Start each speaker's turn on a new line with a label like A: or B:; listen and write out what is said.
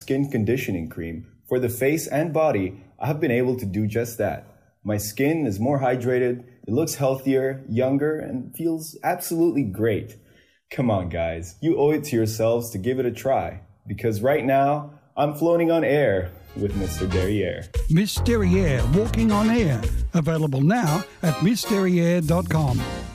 A: Skin Conditioning Cream. For the face and body, I have been able to do just that. My skin is more hydrated, it looks healthier, younger, and feels absolutely great. Come on, guys, you owe it to yourselves to give it a try. Because right now, I'm floating on air with Mr. Derriere.
B: Miss Derriere, Walking on Air. Available now at MissDerriere.com.